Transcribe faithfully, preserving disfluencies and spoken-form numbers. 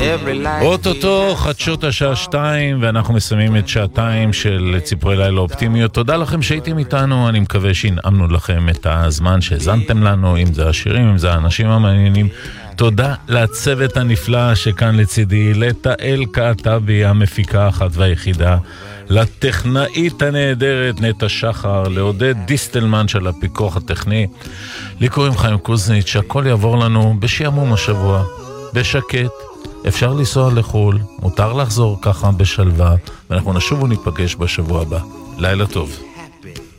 אוטוטו חדשות השעה שתיים, ואנחנו מסיימים את שעתיים של ציפורי לילה אופטימיות. תודה לכם שהייתם איתנו, אני מקווה שהנעמנו לכם את הזמן שהזנתם לנו, אם זה השירים, אם זה האנשים המעניינים. תודה לצוות הנפלא שכאן לצידי, לתאל קעטבי המפיקה האחת והיחידה, לטכנאית הנהדרת נטע שחר, לעודד דיסטלמן של הפיקוח הטכני, לי קוראים חיים קוזניץ'. שהכל יעבור לנו בשעמום השבוע, בשקט, אפשר לנסוע לחול, מותר לחזור ככה בשלווה, ואנחנו נשוב וניפגש בשבוע הבא. לילה טוב.